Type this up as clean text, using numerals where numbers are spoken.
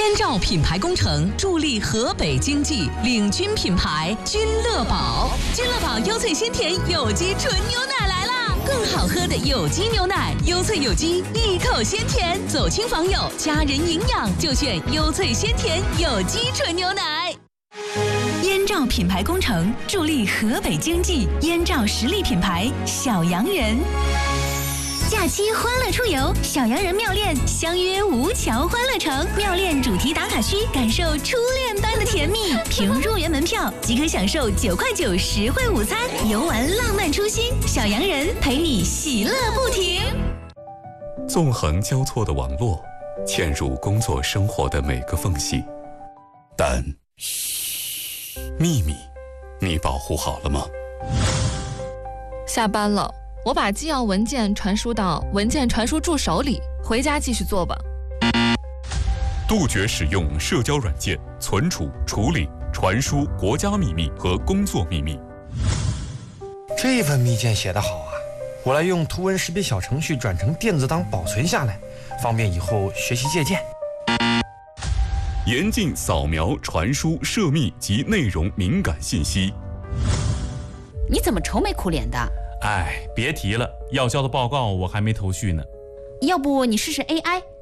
燕赵品牌工程助力河北经济，领军品牌君乐宝。君乐宝优萃鲜甜有机纯牛奶来啦！更好喝的有机牛奶，优萃有机，一口鲜甜。走亲访友，家人营养就选优萃鲜甜有机纯牛奶。燕赵品牌工程助力河北经济，燕赵实力品牌小洋人。假期欢乐出游，小洋人妙恋相约吴桥欢乐城，妙恋主题打卡区，感受初恋般的甜蜜。凭入园门票即可享受9块9实惠午餐，游玩浪漫初心，小洋人陪你喜乐不停。 纵横交错的网络，嵌入工作生活的每个缝隙，但嘘，秘密，你保护好了吗？ 下班了，我把纪要文件传输到文件传输助手里，回家继续做吧。 杜绝使用社交软件存储、处理、传输国家秘密和工作秘密。 这份密件写得好啊，我来用图文识别小程序转成电子档保存下来，方便以后学习借鉴。 严禁扫描、传输涉密及内容敏感信息。 你怎么愁眉苦脸的？ 哎，别提了，要交的报告我还没头绪呢。 要不你试试 AI。